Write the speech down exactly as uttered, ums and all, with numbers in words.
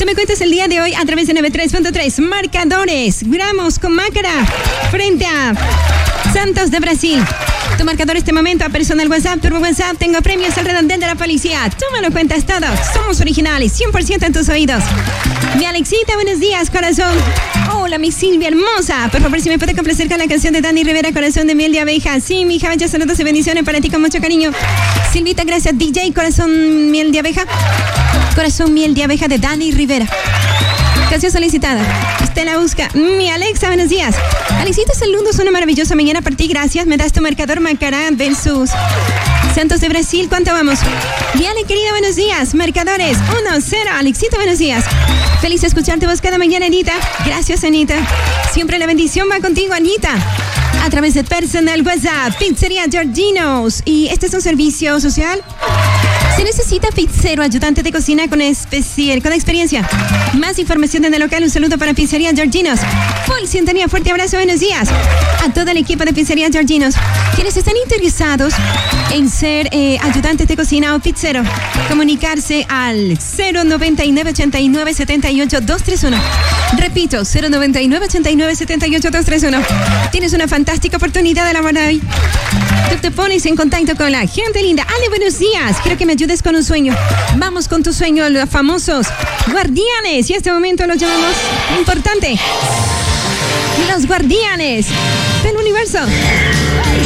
me cuentas el día de hoy a través de noventa y tres punto tres? Marcadores. Gramos con Mácara frente a Santos de Brasil. Tu marcador este momento a personal WhatsApp, Turbo WhatsApp. Tengo premios al redondel de la policía. Tú me lo cuentas todo. Somos originales, cien por ciento en tus oídos. Mi Alexita, buenos días, corazón. Hola, mi Silvia hermosa. Por favor, si me puede complacer con la canción de Dani Rivera, Corazón de Miel de Abeja. Sí, mi hija, muchas saludos y bendiciones para ti con mucho cariño. Silvita, gracias. D J, Corazón Miel de Abeja. Corazón Miel de Abeja de Dani Rivera. Canción solicitada. Usted la busca. Mi Alexa, buenos días. Alexita, saludos. Una maravillosa mañana para ti. Gracias. Me das tu marcador Macará versus Santos de Brasil. ¿Cuánto vamos? Diane, querida, buenos días. Marcadores uno cero. Alexita, buenos días. Feliz de escucharte vos cada mañana, Anita. Gracias, Anita. Siempre la bendición va contigo, Anita. A través de personal WhatsApp, Pizzería Georginos. Y este es un servicio social. Se necesita pizzero, ayudante de cocina con, especial, con experiencia. Más información en el local. Un saludo para Pizzería Georginos. Full sintonía, fuerte abrazo, buenos días a todo el equipo de Pizzería Georginos. Quienes están interesados en ser eh, ayudantes de cocina o pizzero, comunicarse al cero noventa y nueve, ochenta y nueve, setenta y ocho, doscientos treinta y uno. Repito, cero noventa y nueve, ochenta y nueve, setenta y ocho, doscientos treinta y uno. Tienes una fantástica oportunidad de laborar hoy. Tú te pones en contacto con la gente linda. Ale, buenos días. Quiero que me ayudes con un sueño. Vamos con tu sueño, los famosos guardianes. Y en este momento los llamamos importante. Los guardianes del universo.